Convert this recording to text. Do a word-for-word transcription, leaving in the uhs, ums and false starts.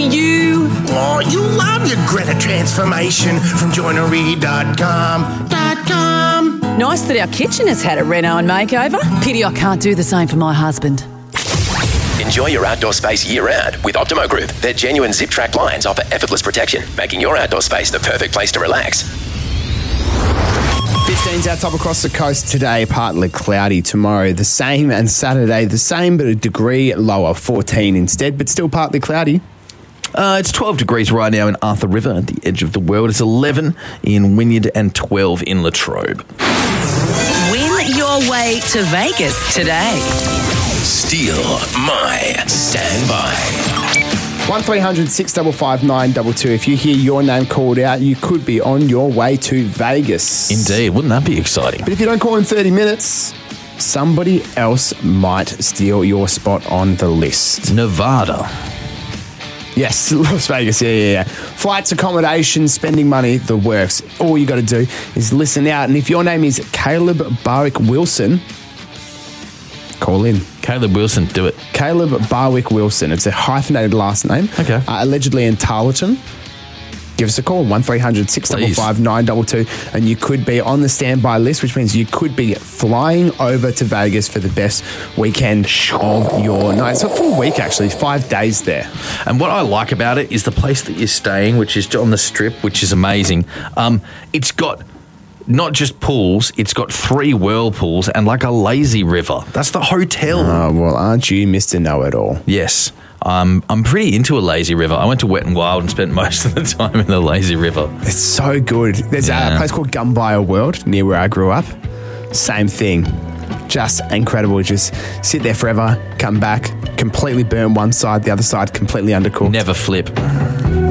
You. Oh, you love your Greta transformation from joinery dot com. .com. Nice that our kitchen has had a reno and makeover. Pity I can't do the same for my husband. Enjoy your outdoor space year-round with Optimo Group. Their genuine zip-track blinds offer effortless protection, making your outdoor space the perfect place to relax. fifteen's our top across the coast today, partly cloudy. Tomorrow, the same, and Saturday, the same, but a degree lower, fourteen instead, but still partly cloudy. Uh, it's twelve degrees right now in Arthur River at the edge of the world. It's eleven in Wynyard and twelve in Latrobe. Win your way to Vegas today. Steal my standby. one three hundred six five five nine two two. If you hear your name called out, you could be on your way to Vegas. Indeed. Wouldn't that be exciting? But if you don't call in thirty minutes, somebody else might steal your spot on the list. Nevada. Yes, Las Vegas, yeah, yeah, yeah. Flights, accommodation, spending money, the works. All you got to do is listen out. And if your name is Caleb Barwick Wilson, call in. Caleb Wilson, do it. Caleb Barwick Wilson. It's a hyphenated last name. Okay. Uh, allegedly in Tarleton. Give us a call, one three hundred six five five nine two two, and you could be on the standby list, which means you could be flying over to Vegas for the best weekend of your night. It's a full week, actually, five days there. And what I like about it is the place that you're staying, which is on the Strip, which is amazing. Um, it's got not just pools, it's got three whirlpools and like a lazy river. That's the hotel. Oh, well, aren't you Mister Know-It-All? Yes. Um, I'm pretty into a lazy river. I went to Wet and Wild and spent most of the time in the lazy river. It's so good. There's Yeah. a place called Gumbaya World near where I grew up. Same thing. Just incredible. Just sit there forever, come back, completely burn one side, the other side completely undercooked. Never flip.